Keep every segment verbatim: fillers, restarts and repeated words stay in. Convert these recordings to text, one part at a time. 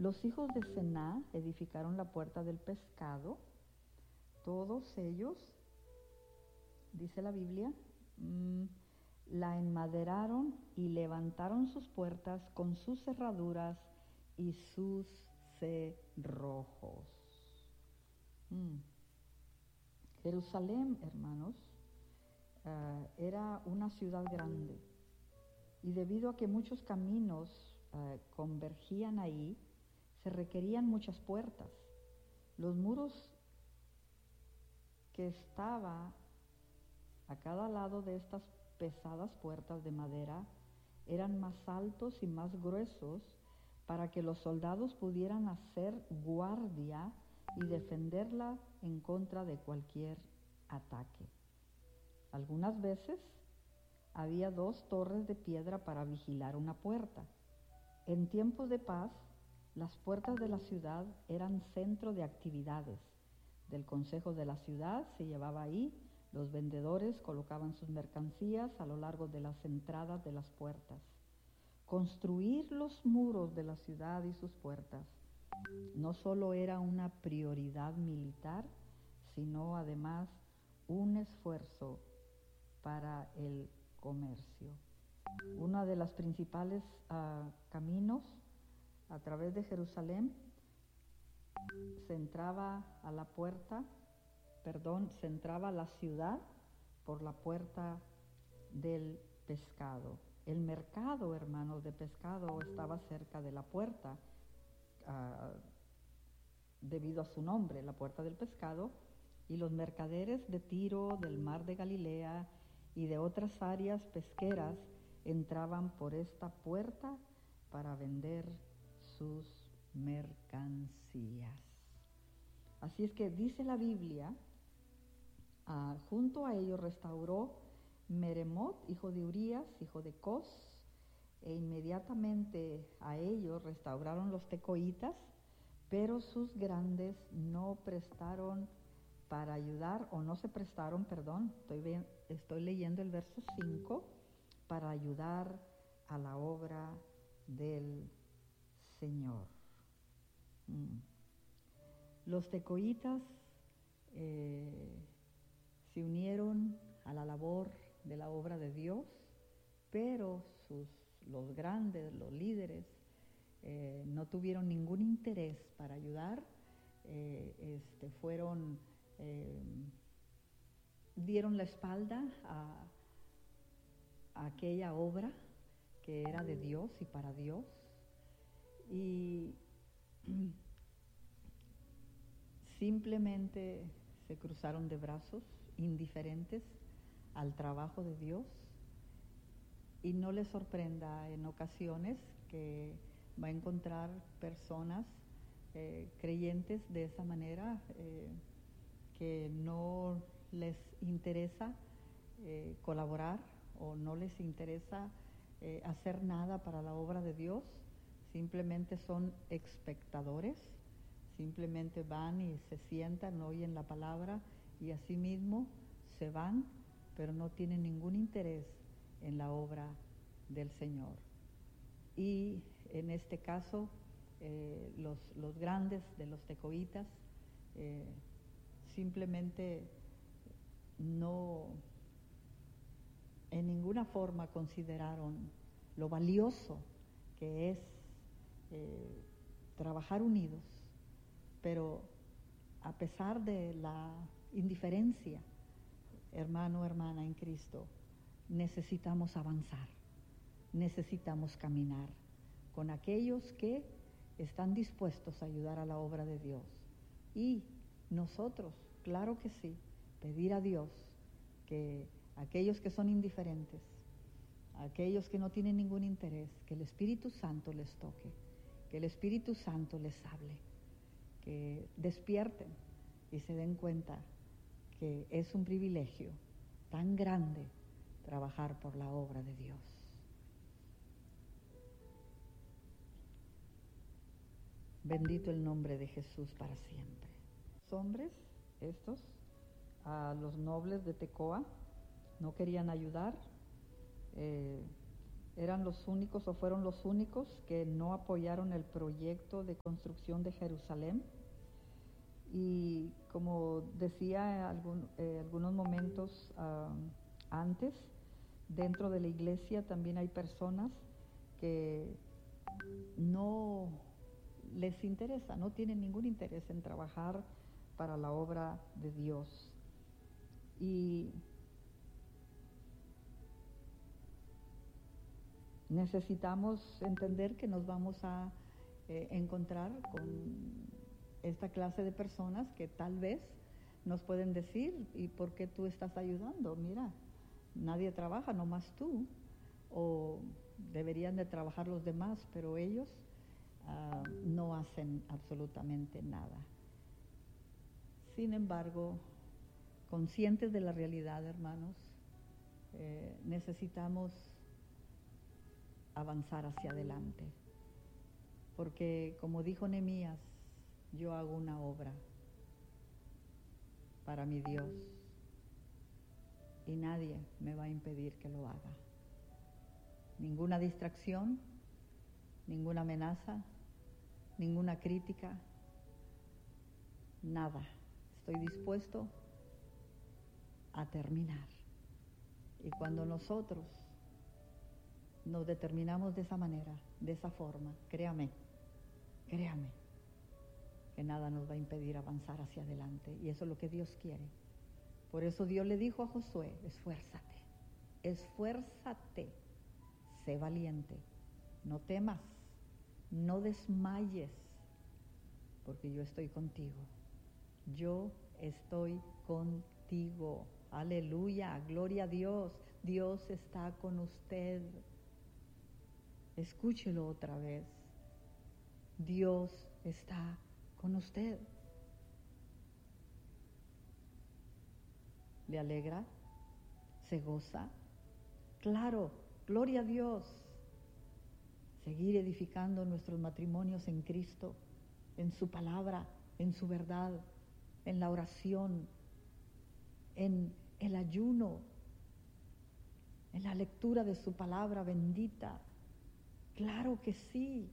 Los hijos de Sená edificaron la puerta del pescado. Todos ellos, dice la Biblia, mmm, la enmaderaron y levantaron sus puertas con sus cerraduras y sus cerrojos. Mm. Jerusalén, hermanos, uh, era una ciudad grande, y debido a que muchos caminos uh, convergían ahí, se requerían muchas puertas. Los muros que estaba a cada lado de estas pesadas puertas de madera eran más altos y más gruesos para que los soldados pudieran hacer guardia y defenderla en contra de cualquier ataque. Algunas veces había dos torres de piedra para vigilar una puerta. En tiempos de paz, las puertas de la ciudad eran centro de actividades del consejo de la ciudad. Se llevaba ahí, los vendedores colocaban sus mercancías a lo largo de las entradas de las puertas. Construir los muros de la ciudad y sus puertas no solo era una prioridad militar, sino además un esfuerzo para el comercio. Uno de los principales uh, caminos a través de Jerusalén se entraba a la puerta, perdón, se entraba a la ciudad por la puerta del pescado. El mercado, hermanos, de pescado estaba cerca de la puerta, uh, debido a su nombre, la puerta del pescado, y los mercaderes de Tiro, del mar de Galilea y de otras áreas pesqueras entraban por esta puerta para vender sus mercancías. Así es que dice la Biblia, uh, junto a ellos restauró Meremot, hijo de Urías, hijo de Cos, e inmediatamente a ellos restauraron los tecoitas, pero sus grandes no prestaron para ayudar, o no se prestaron, perdón, estoy, bien, estoy leyendo el verso cinco, para ayudar a la obra del Señor. Mm. Los tecoitas eh, se unieron a la labor de la obra de Dios, pero sus, los grandes, los líderes, eh, no tuvieron ningún interés para ayudar, eh, este, fueron, eh, dieron la espalda a, a aquella obra que era de Dios y para Dios, y simplemente se cruzaron de brazos, indiferentes al trabajo de Dios. Y no les sorprenda en ocasiones que va a encontrar personas eh, creyentes de esa manera, eh, que no les interesa eh, colaborar, o no les interesa eh, hacer nada para la obra de Dios. Simplemente son espectadores, simplemente van y se sientan, oyen la palabra y así mismo se van, pero no tienen ningún interés en la obra del Señor. Y en este caso, eh, los, los grandes de los tecoitas eh, simplemente no, en ninguna forma consideraron lo valioso que es eh, trabajar unidos, pero a pesar de la indiferencia, hermano, hermana en Cristo, necesitamos avanzar, necesitamos caminar con aquellos que están dispuestos a ayudar a la obra de Dios. Y nosotros, claro que sí, pedir a Dios que aquellos que son indiferentes, aquellos que no tienen ningún interés, que el Espíritu Santo les toque, que el Espíritu Santo les hable, que despierten y se den cuenta que es un privilegio tan grande trabajar por la obra de Dios. Bendito el nombre de Jesús para siempre. Los hombres, estos, a los nobles de Tecoa, no querían ayudar, eh, eran los únicos o fueron los únicos que no apoyaron el proyecto de construcción de Jerusalén. Y como decía algún, eh, algunos momentos uh, antes, dentro de la iglesia también hay personas que no les interesa, no tienen ningún interés en trabajar para la obra de Dios. Y necesitamos entender que nos vamos a eh, encontrar con esta clase de personas que tal vez nos pueden decir, ¿y por qué tú estás ayudando? Mira, nadie trabaja, nomás tú, o deberían de trabajar los demás, pero ellos uh, no hacen absolutamente nada. Sin embargo, conscientes de la realidad, hermanos, eh, necesitamos avanzar hacia adelante, porque como dijo Nehemías, yo hago una obra para mi Dios y nadie me va a impedir que lo haga. Ninguna distracción, ninguna amenaza, ninguna crítica, nada. Estoy dispuesto a terminar. Y cuando nosotros nos determinamos de esa manera, de esa forma, créame, créame, que nada nos va a impedir avanzar hacia adelante. Y eso es lo que Dios quiere. Por eso Dios le dijo a Josué, esfuérzate, esfuérzate, sé valiente, no temas, no desmayes, porque yo estoy contigo. Yo estoy contigo. Aleluya, gloria a Dios. Dios está con usted. Escúchelo otra vez. Dios está con usted. ¿Le alegra? ¿Se goza? Claro, gloria a Dios. Seguir edificando nuestros matrimonios en Cristo, en su palabra, en su verdad, en la oración, en el ayuno, en la lectura de su palabra bendita. Claro que sí.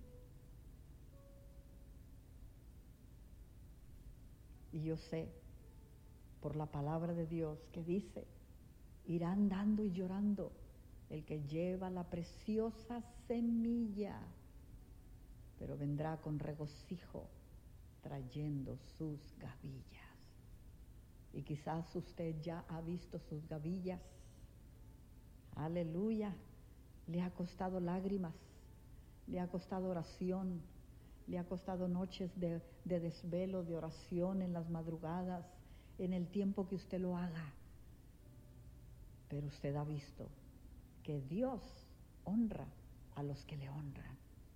Y yo sé, por la palabra de Dios que dice, irá andando y llorando el que lleva la preciosa semilla, pero vendrá con regocijo trayendo sus gavillas. Y quizás usted ya ha visto sus gavillas. Aleluya. Le ha costado lágrimas, le ha costado oración, le ha costado noches de, de desvelo, de oración en las madrugadas, en el tiempo que usted lo haga. Pero usted ha visto que Dios honra a los que le honran.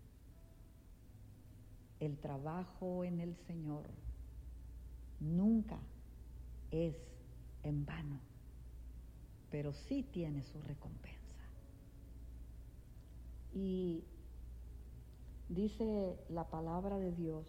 El trabajo en el Señor nunca es en vano, pero sí tiene su recompensa. Y dice la palabra de Dios,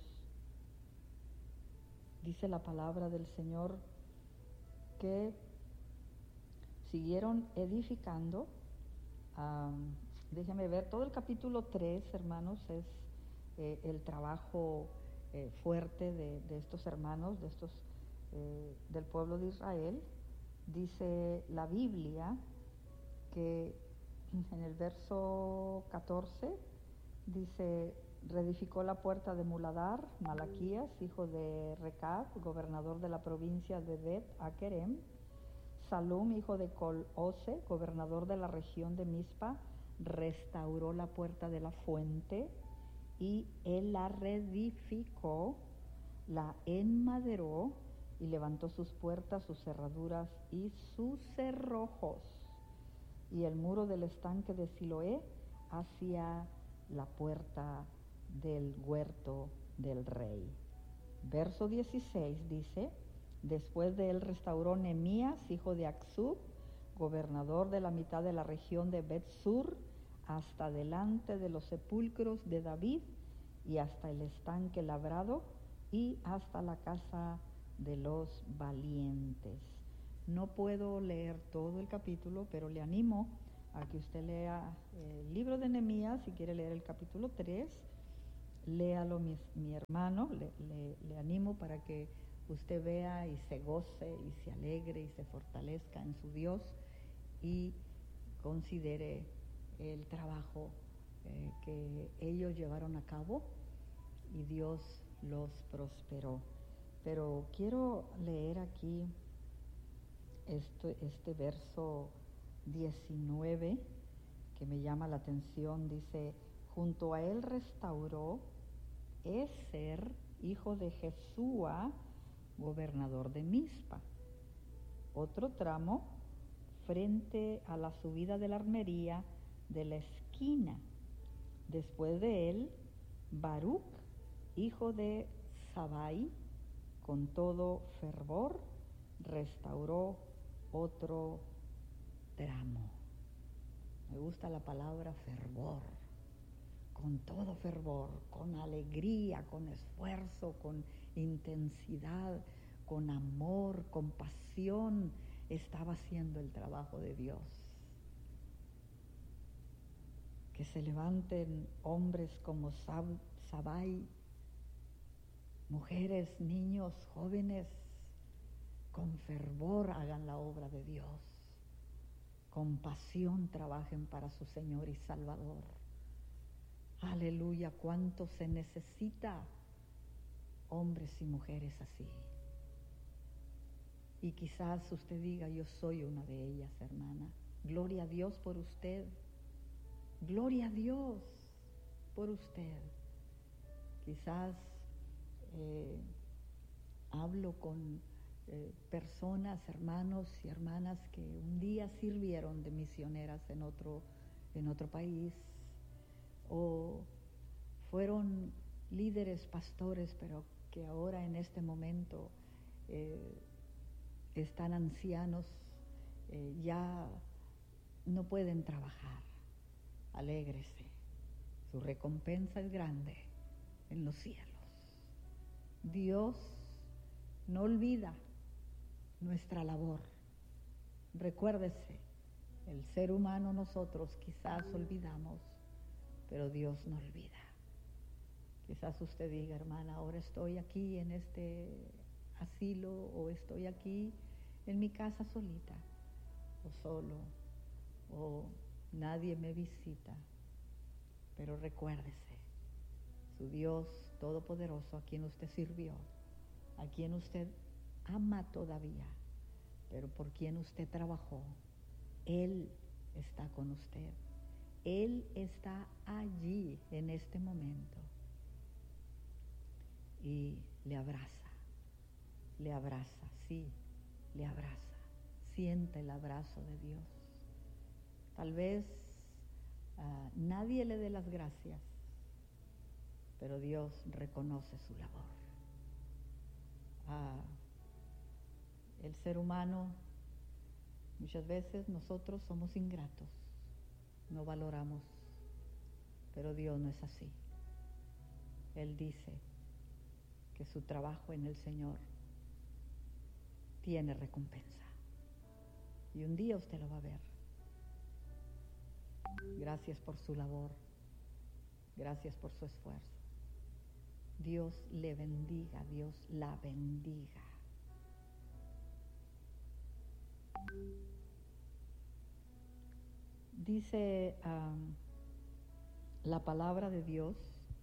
dice la palabra del Señor, que siguieron edificando. Um, déjenme ver, todo el capítulo tres, hermanos, es eh, el trabajo eh, fuerte de, de estos hermanos, de estos eh, del pueblo de Israel. Dice la Biblia que en el verso catorce dice, reedificó la puerta de Muladar, Malaquías, hijo de Recab, gobernador de la provincia de Bet Akerem, Salum, hijo de Col-Ose, gobernador de la región de Mizpa, restauró la puerta de la fuente y él la reedificó, la enmaderó y levantó sus puertas, sus cerraduras y sus cerrojos. Y el muro del estanque de Siloé hacia la puerta del huerto del rey. Verso dieciséis dice, después de él restauró Nehemías, hijo de Acsub, gobernador de la mitad de la región de Bet-Sur, hasta delante de los sepulcros de David y hasta el estanque labrado y hasta la casa de los valientes. No puedo leer todo el capítulo, pero le animo a que usted lea el libro de Nehemías. Si quiere leer el capítulo tres, léalo mi, mi hermano, le, le, le animo para que usted vea y se goce y se alegre y se fortalezca en su Dios y considere el trabajo eh, que ellos llevaron a cabo y Dios los prosperó. Pero quiero leer aquí este, este verso diecinueve que me llama la atención. Dice: junto a él restauró Ezer, hijo de Jesúa, gobernador de Mizpa. Otro tramo frente a la subida de la armería de la esquina. Después de él, Baruch, hijo de Zabai, con todo fervor, restauró otro tramo. Me gusta la palabra fervor. Con todo fervor, con alegría, con esfuerzo, con intensidad, con amor, con pasión, estaba haciendo el trabajo de Dios. Que se levanten hombres como Sab- Zabai, mujeres, niños, jóvenes, con fervor hagan la obra de Dios, con pasión trabajen para su Señor y Salvador. Aleluya, cuánto se necesita hombres y mujeres así. Y quizás usted diga: yo soy una de ellas, hermana. Gloria a Dios por usted. Gloria a Dios por usted. Quizás eh, hablo con eh, personas, hermanos y hermanas que un día sirvieron de misioneras en otro, en otro país, o fueron líderes, pastores, pero que ahora en este momento eh, están ancianos, eh, ya no pueden trabajar. Alégrese, su recompensa es grande en los cielos. Dios no olvida nuestra labor. Recuérdese, el ser humano, nosotros quizás olvidamos, pero Dios no olvida. Quizás usted diga: hermana, ahora estoy aquí en este asilo, o estoy aquí en mi casa solita, o solo, o nadie me visita. Pero recuérdese, su Dios todopoderoso, a quien usted sirvió, a quien usted ama todavía, pero por quien usted trabajó, Él está con usted. Él está allí en este momento y le abraza, le abraza, sí, le abraza. Siente el abrazo de Dios. Tal vez uh, nadie le dé las gracias, pero Dios reconoce su labor. Uh, el ser humano, muchas veces nosotros somos ingratos, no valoramos, pero Dios no es así. Él dice que su trabajo en el Señor tiene recompensa, y un día usted lo va a ver. Gracias por su labor, gracias por su esfuerzo. Dios le bendiga, Dios la bendiga. Dice um, la palabra de Dios.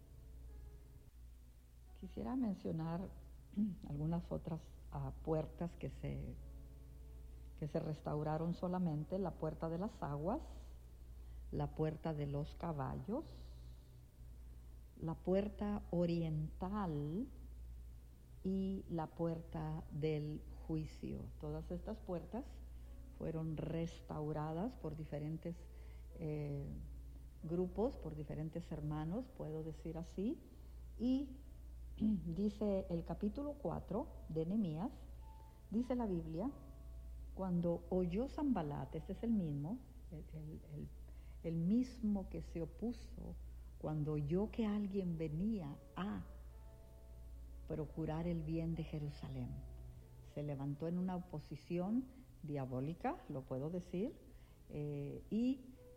Quisiera mencionar algunas otras uh, puertas que se, que se restauraron solamente: la puerta de las aguas, la puerta de los caballos, la puerta oriental y la puerta del juicio. Todas estas puertas fueron restauradas por diferentes eh, grupos, por diferentes hermanos, puedo decir así. Y dice el capítulo cuatro de Nehemías, dice la Biblia: cuando oyó Sanbalat, este es el mismo, el, el, el, el mismo que se opuso, cuando oyó que alguien venía a procurar el bien de Jerusalén, se levantó en una oposición diabólica, lo puedo decir, eh, y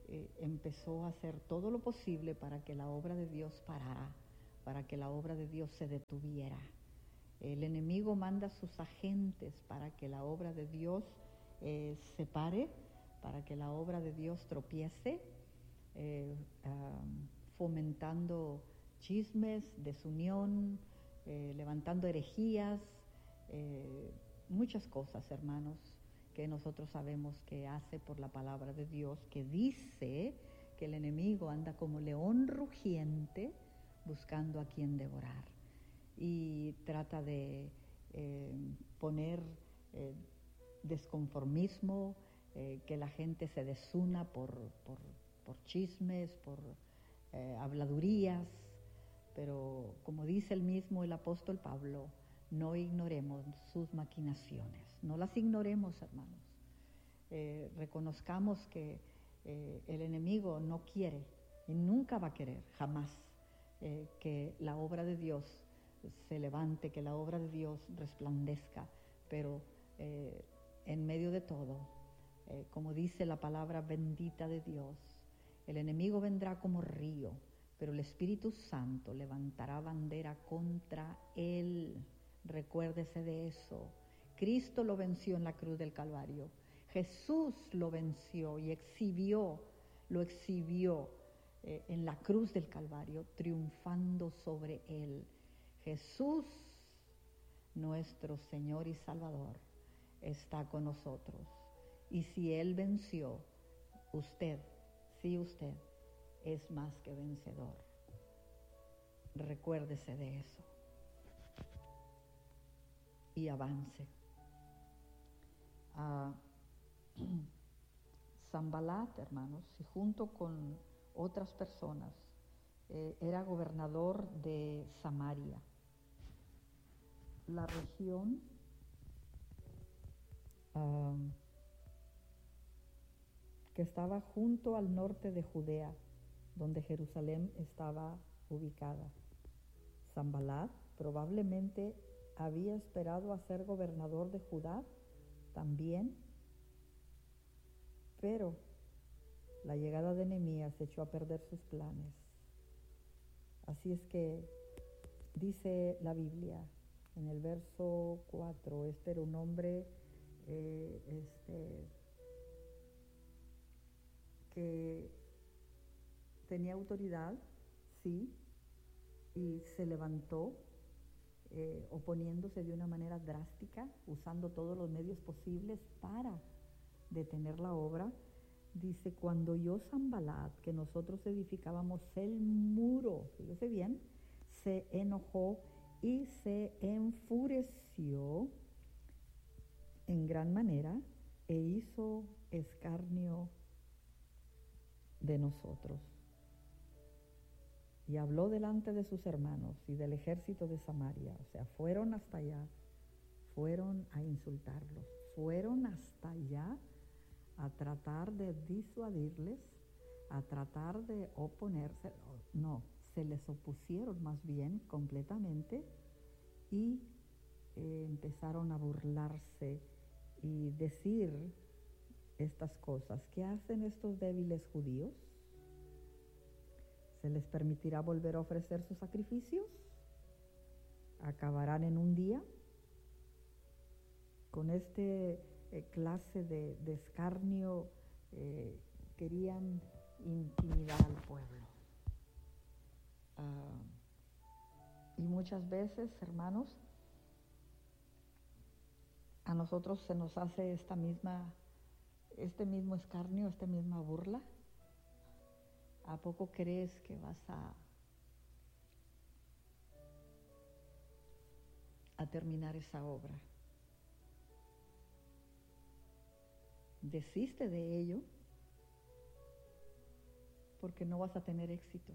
eh, empezó a hacer todo lo posible para que la obra de Dios parara, para que la obra de Dios se detuviera. El enemigo manda a sus agentes para que la obra de Dios eh, se pare, para que la obra de Dios tropiece, eh, um, fomentando chismes, desunión, eh, levantando herejías, eh, muchas cosas, hermanos, que nosotros sabemos que hace por la palabra de Dios, que dice que el enemigo anda como león rugiente buscando a quien devorar. Y trata de eh, poner eh, desconformismo, eh, que la gente se desuna por, por, por chismes, por eh, habladurías, pero como dice el mismo el apóstol Pablo, no ignoremos sus maquinaciones, no las ignoremos, hermanos. Eh, reconozcamos que eh, el enemigo no quiere y nunca va a querer, jamás, eh, que la obra de Dios se levante, que la obra de Dios resplandezca, pero eh, en medio de todo, eh, como dice la palabra bendita de Dios, el enemigo vendrá como río, pero el Espíritu Santo levantará bandera contra él. Recuérdese de eso. Cristo lo venció en la cruz del Calvario. Jesús lo venció y exhibió, lo exhibió eh, en la cruz del Calvario, triunfando sobre él. Jesús, nuestro Señor y Salvador, está con nosotros. Y si Él venció, usted, sí usted, es más que vencedor. Recuérdese de eso. Y avance. Uh, Sanbalat, hermanos, y junto con otras personas, eh, era gobernador de Samaria. La región uh, que estaba junto al norte de Judea, donde Jerusalén estaba ubicada. Sanbalat probablemente había esperado a ser gobernador de Judá también, pero la llegada de Nehemías echó a perder sus planes. Así es que dice la Biblia en el verso cuatro, este era un hombre eh, este, que tenía autoridad, sí, y se levantó eh, oponiéndose de una manera drástica, usando todos los medios posibles para detener la obra. Dice, cuando oyó Sanbalat que nosotros edificábamos el muro, fíjese bien, se enojó y se enfureció en gran manera e hizo escarnio de nosotros. Y habló delante de sus hermanos y del ejército de Samaria, o sea, fueron hasta allá, fueron a insultarlos, fueron hasta allá a tratar de disuadirles, a tratar de oponerse, no, se les opusieron más bien completamente y eh, empezaron a burlarse y decir estas cosas. ¿Qué hacen estos débiles judíos? ¿Se les permitirá volver a ofrecer sus sacrificios? ¿Acabarán en un día? Con este eh, clase de, de escarnio eh, querían intimidar al pueblo. Uh, y muchas veces, hermanos, a nosotros se nos hace esta misma, este mismo escarnio, esta misma burla. ¿A poco crees que vas a, a terminar esa obra? Desiste de ello porque no vas a tener éxito.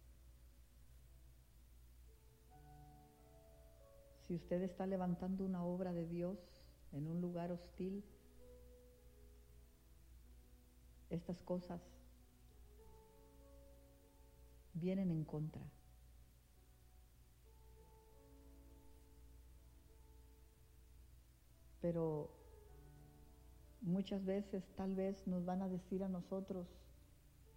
Si usted está levantando una obra de Dios en un lugar hostil, estas cosas vienen en contra. Pero muchas veces tal vez nos van a decir a nosotros,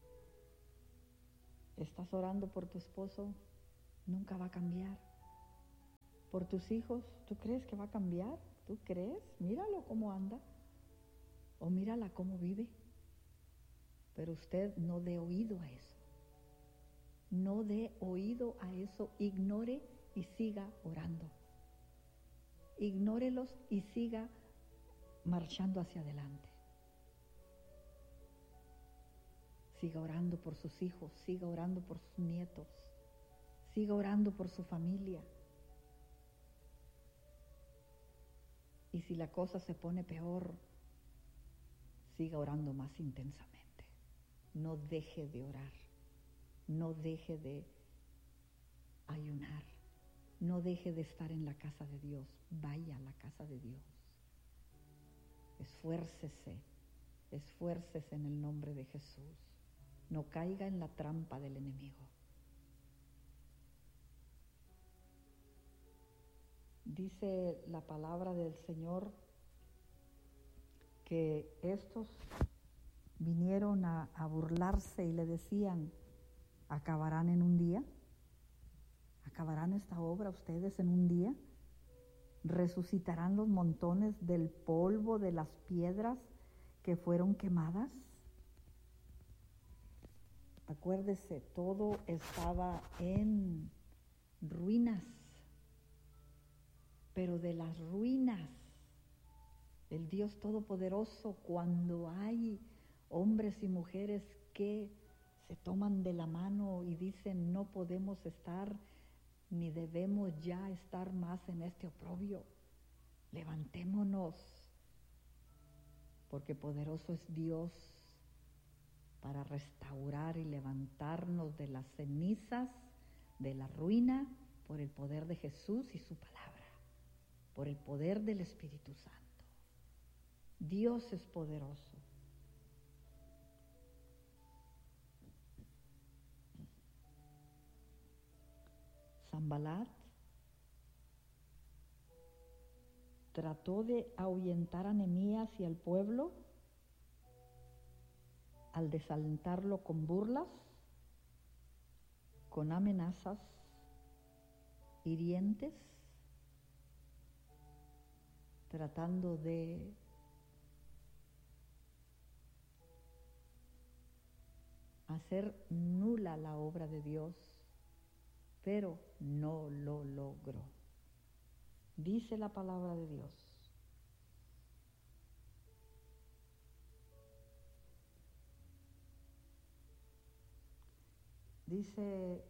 Estás orando por tu esposo, nunca va a cambiar. Por tus hijos, ¿tú crees que va a cambiar? ¿Tú crees? Míralo cómo anda. O mírala cómo vive. Pero usted no dé oído a eso. No dé oído a eso. Ignore y siga orando. Ignórelos y siga marchando hacia adelante. Siga orando por sus hijos, siga orando por sus nietos, siga orando por su familia. Y si la cosa se pone peor, siga orando más intensamente. No deje de orar, no deje de ayunar, no deje de estar en la casa de Dios. Vaya a la casa de Dios. Esfuércese, esfuércese en el nombre de Jesús. No caiga en la trampa del enemigo. Dice la palabra del Señor que estos vinieron a, a burlarse y le decían, ¿acabarán en un día? ¿Acabarán esta obra ustedes en un día? ¿Resucitarán los montones del polvo de las piedras que fueron quemadas? Acuérdese, todo estaba en ruinas, pero de las ruinas, el Dios Todopoderoso, cuando hay hombres y mujeres que se toman de la mano y dicen, no podemos estar, ni debemos ya estar más en este oprobio, levantémonos, porque poderoso es Dios para restaurar y levantarnos de las cenizas, de la ruina, por el poder de Jesús y su palabra, por el poder del Espíritu Santo. Dios es poderoso. Sanballat trató de ahuyentar a Nehemías y al pueblo al desalentarlo con burlas, con amenazas hirientes, tratando de hacer nula la obra de Dios, pero no lo logró. Dice la palabra de Dios. Dice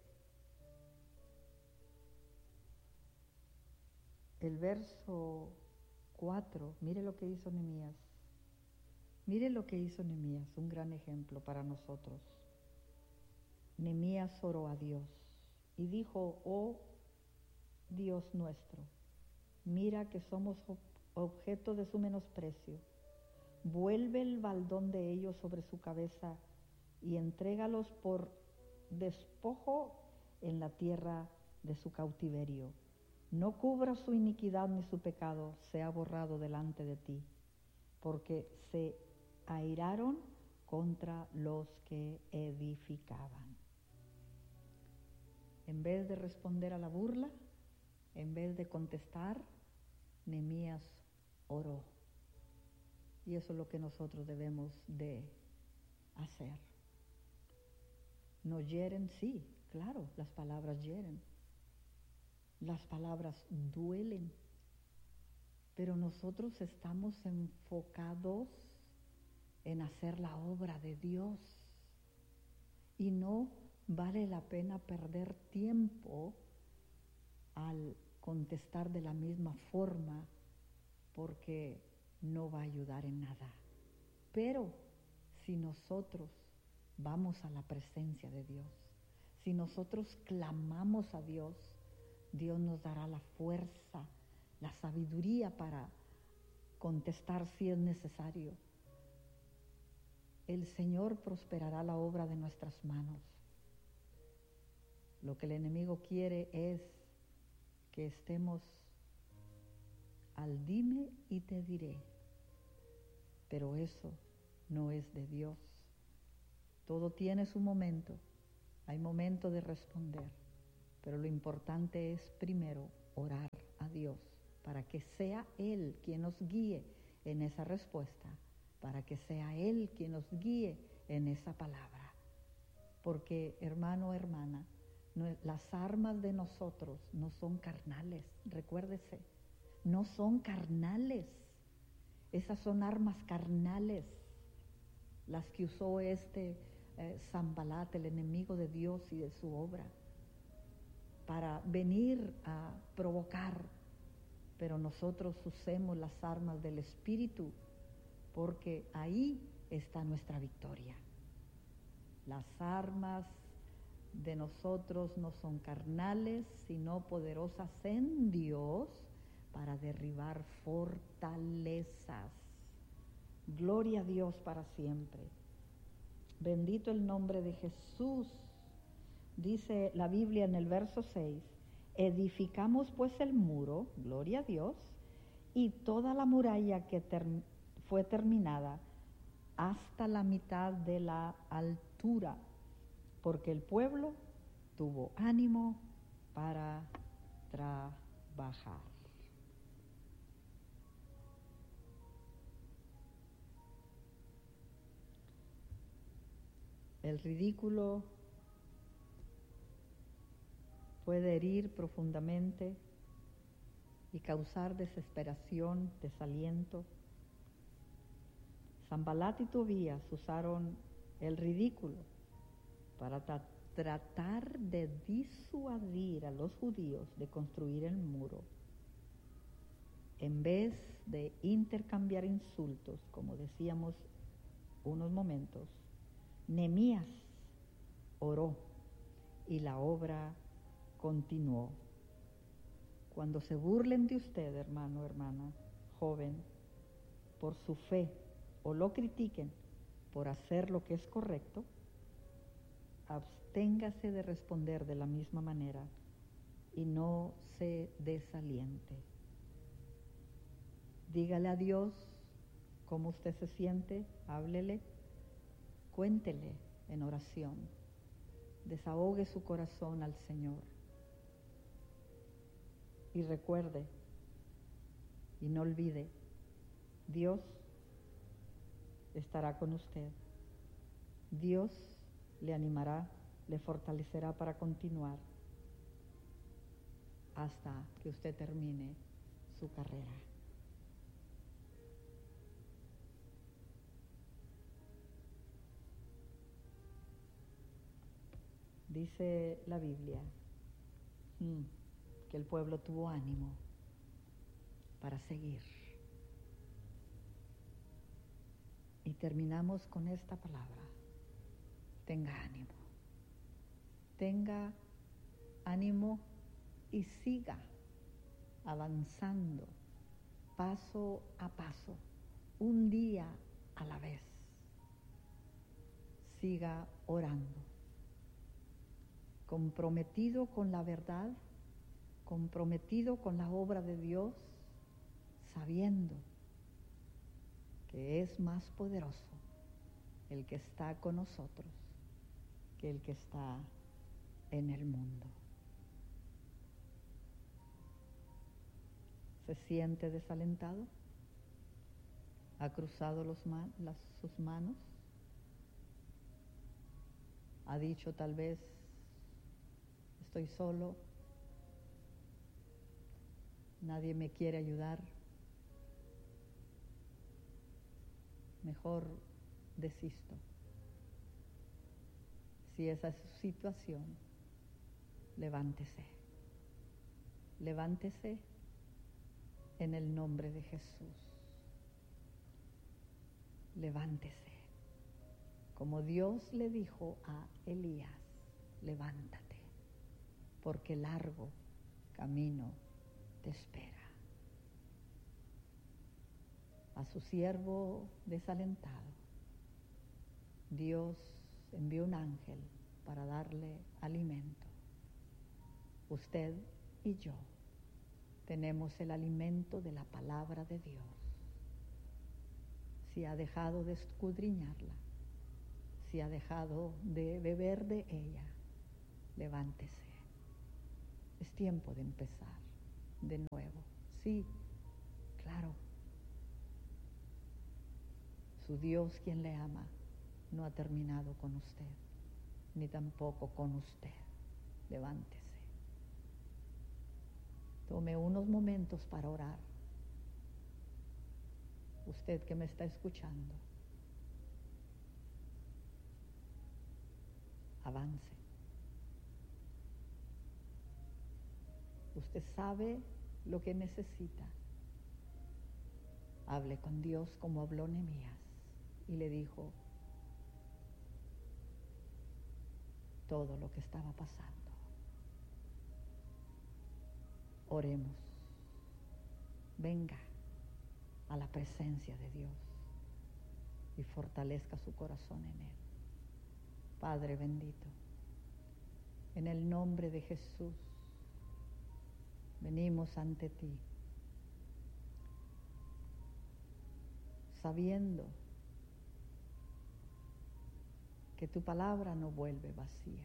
el verso cuatro, mire lo que hizo Nehemías. Mire lo que hizo Nehemías, un gran ejemplo para nosotros. Nehemías oró a Dios y dijo, oh Dios nuestro, mira que somos objeto de su menosprecio. Vuelve el baldón de ellos sobre su cabeza y entrégalos por despojo en la tierra de su cautiverio. No cubra su iniquidad ni su pecado sea borrado delante de ti, porque se airaron contra los que edificaban. En vez de responder a la burla, en vez de contestar, Nehemías oró. Y eso es lo que nosotros debemos de hacer. ¿Nos hieren? Sí, claro, las palabras hieren. Las palabras duelen. Pero nosotros estamos enfocados en hacer la obra de Dios. Y no vale la pena perder tiempo al contestar de la misma forma, porque no va a ayudar en nada. Pero si nosotros vamos a la presencia de Dios, si nosotros clamamos a Dios, Dios nos dará la fuerza, la sabiduría para contestar si es necesario. El Señor prosperará la obra de nuestras manos. Lo que el enemigo quiere es que estemos al dime y te diré, pero eso no es de Dios. Todo tiene su momento. hay momento de responder, pero lo importante es primero orar a Dios para que sea Él quien nos guíe en esa respuesta, para que sea Él quien nos guíe en esa palabra. Porque, hermano, hermana, no, las armas de nosotros no son carnales, recuérdese, no son carnales. Esas son armas carnales, las que usó este eh, Sanbalat, el enemigo de Dios y de su obra, para venir a provocar. Pero nosotros usemos las armas del Espíritu, porque ahí está nuestra victoria. Las armas de nosotros no son carnales, sino poderosas en Dios para derribar fortalezas. Gloria a Dios para siempre. Bendito el nombre de Jesús. Dice la Biblia en el verso seis, edificamos pues el muro, gloria a Dios, y toda la muralla que ter- fue terminada hasta la mitad de la altura, porque el pueblo tuvo ánimo para trabajar. El ridículo puede herir profundamente y causar desesperación, desaliento. Sanbalat y Tobías usaron el ridículo para tra- tratar de disuadir a los judíos de construir el muro. En vez de intercambiar insultos, como decíamos unos momentos, Nehemías oró y la obra continuó. Cuando se burlen de usted, hermano, hermana, joven, por su fe, o lo critiquen por hacer lo que es correcto, absténgase de responder de la misma manera y no se desaliente. Dígale a Dios cómo usted se siente, háblele, cuéntele en oración, desahogue su corazón al Señor. Y recuerde, y no olvide, Dios estará con usted. Dios le animará, le fortalecerá para continuar hasta que usted termine su carrera. Dice la Biblia hmm, que el pueblo tuvo ánimo para seguir. Y terminamos con esta palabra: tenga ánimo. Tenga ánimo y siga avanzando paso a paso, un día a la vez. Siga orando, comprometido con la verdad, comprometido con la obra de Dios, sabiendo que es más poderoso el que está con nosotros que el que está en el mundo. ¿Se siente desalentado? ¿Ha cruzado los man- las, sus manos? ¿Ha dicho tal vez, estoy solo, nadie me quiere ayudar, mejor desisto? Si esa es su situación, levántese. Levántese en el nombre de Jesús. Levántese. Como Dios le dijo a Elías, levántate, porque largo camino te espera. A su siervo desalentado, Dios envió un ángel para darle alimento. Usted y yo tenemos el alimento de la palabra de Dios. Si ha dejado de escudriñarla, si ha dejado de beber de ella, levántese. Es tiempo de empezar de nuevo. Sí, claro. Su Dios, quien le ama, no ha terminado con usted, ni tampoco con usted. Levántese. Tome unos momentos para orar. Usted que me está escuchando, avance. Usted sabe lo que necesita. Hable con Dios como habló Nehemías y le dijo todo lo que estaba pasando. Oremos. Venga a la presencia de Dios y fortalezca su corazón en Él. Padre bendito, en el nombre de Jesús, venimos ante ti, sabiendo que tu palabra no vuelve vacía,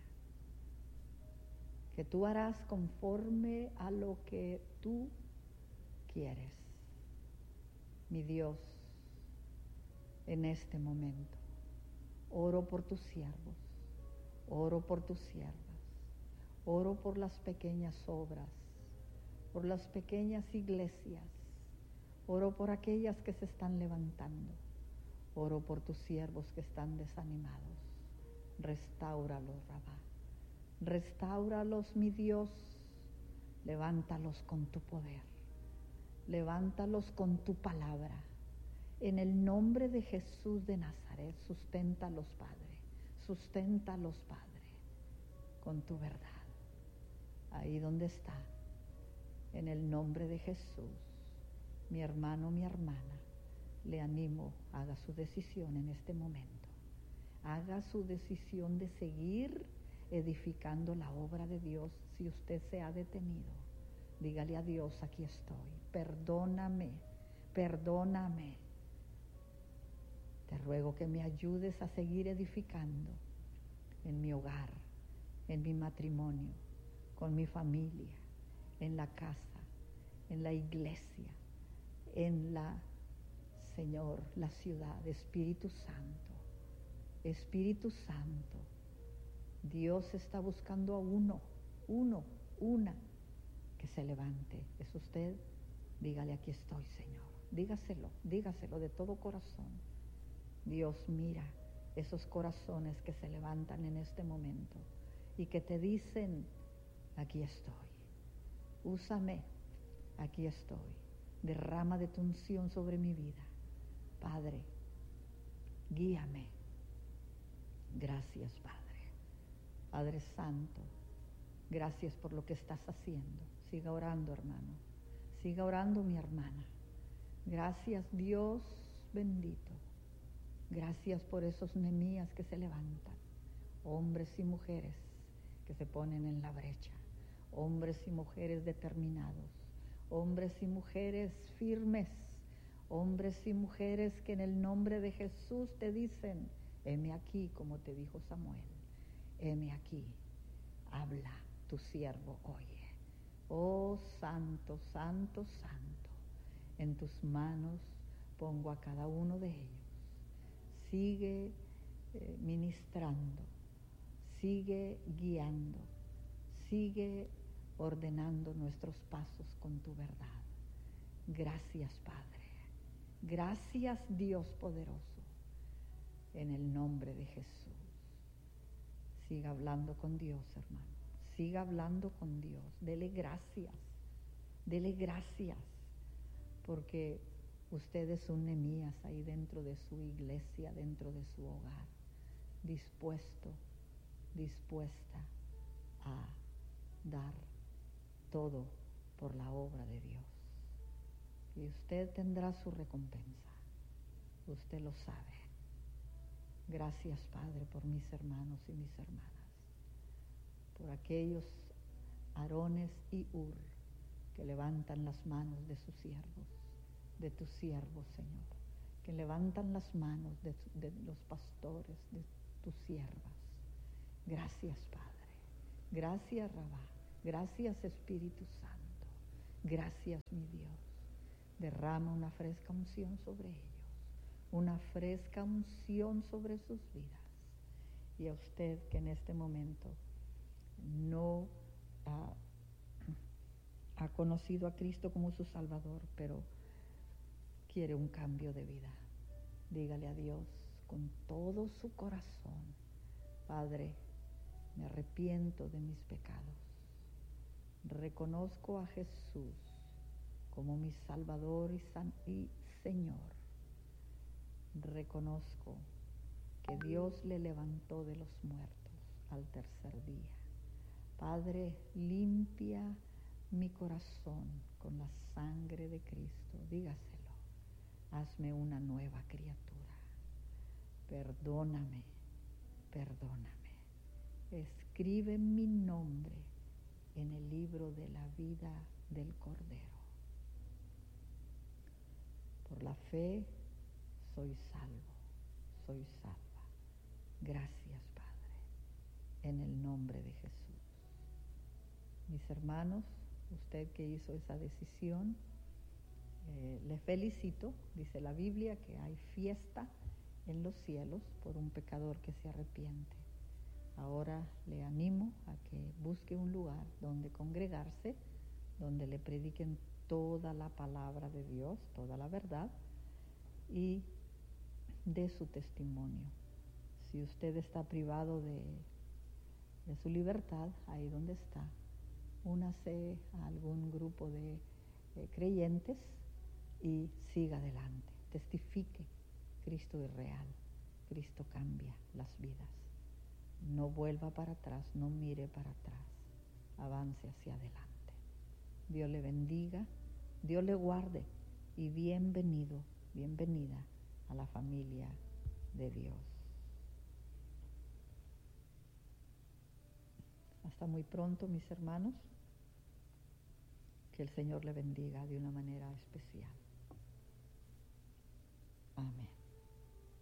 que tú harás conforme a lo que tú quieres. Mi Dios, en este momento, oro por tus siervos, oro por tus siervas, oro por las pequeñas obras, por las pequeñas iglesias, oro por aquellas que se están levantando, oro por tus siervos que están desanimados. Restáuralos, Rabá, restáuralos, mi Dios, levántalos con tu poder, levántalos con tu palabra. En el nombre de Jesús de Nazaret, susténtalos, Padre, susténtalos, Padre, con tu verdad. Ahí donde está, en el nombre de Jesús, mi hermano, mi hermana, le animo, haga su decisión en este momento. Haga su decisión de seguir edificando la obra de Dios. Si usted se ha detenido, dígale a Dios, aquí estoy, perdóname, perdóname. Te ruego que me ayudes a seguir edificando en mi hogar, en mi matrimonio, con mi familia, en la casa, en la iglesia, en la, Señor, la ciudad. Espíritu Santo, Espíritu Santo, Dios está buscando a uno, uno, una, que se levante. ¿Es usted? Dígale, aquí estoy, Señor. Dígaselo, dígaselo de todo corazón. Dios mira esos corazones que se levantan en este momento y que te dicen, aquí estoy, úsame, aquí estoy, derrama de tu unción sobre mi vida. Padre, guíame. Gracias, Padre. Padre Santo, gracias por lo que estás haciendo. Siga orando, hermano. Siga orando, mi hermana. Gracias, Dios bendito. Gracias por esos Nehemías que se levantan. Hombres y mujeres que se ponen en la brecha. Hombres y mujeres determinados. Hombres y mujeres firmes. Hombres y mujeres que en el nombre de Jesús te dicen, heme aquí, como te dijo Samuel. Heme aquí, habla, tu siervo oye. Oh santo, santo, santo, en tus manos pongo a cada uno de ellos. Sigue eh, ministrando, sigue guiando, sigue ordenando nuestros pasos con tu verdad. Gracias, Padre. Gracias, Dios poderoso, en el nombre de Jesús. Siga hablando con Dios, hermano. Siga hablando con Dios. Dele gracias. Dele gracias. Porque usted es un Nehemías ahí dentro de su iglesia, dentro de su hogar. Dispuesto, dispuesta a dar todo por la obra de Dios. Y usted tendrá su recompensa. Usted lo sabe. Gracias, Padre, por mis hermanos y mis hermanas, por aquellos Aarones y Ur que levantan las manos de sus siervos, de tus siervos, Señor, que levantan las manos de, de los pastores, de tus siervas. Gracias, Padre. Gracias, Rabá. Gracias, Espíritu Santo. Gracias, mi Dios. Derrama una fresca unción sobre ellos, una fresca unción sobre sus vidas. Y a usted que en este momento no ha, ha conocido a Cristo como su Salvador, pero quiere un cambio de vida, dígale a Dios con todo su corazón: Padre, me arrepiento de mis pecados. Reconozco a Jesús como mi Salvador y, San, y Señor. Reconozco que Dios le levantó de los muertos al tercer día. Padre, limpia mi corazón con la sangre de Cristo. Dígaselo. Hazme una nueva criatura. Perdóname, perdóname. Escribe mi nombre en el libro de la vida del Cordero. Por la fe soy salvo, soy salva. Gracias, Padre, en el nombre de Jesús. Mis hermanos, usted que hizo esa decisión, eh, le felicito. Dice la Biblia que hay fiesta en los cielos por un pecador que se arrepiente. Ahora le animo a que busque un lugar donde congregarse, donde le prediquen toda la palabra de Dios, toda la verdad, y dé su testimonio. Si usted está privado de, de su libertad, ahí donde está, únase a algún grupo de eh, creyentes y siga adelante. Testifique. Cristo es real. Cristo cambia las vidas. No vuelva para atrás, no mire para atrás. Avance hacia adelante. Dios le bendiga, Dios le guarde y bienvenido, bienvenida a la familia de Dios. Hasta muy pronto, mis hermanos. Que el Señor le bendiga de una manera especial. Amén.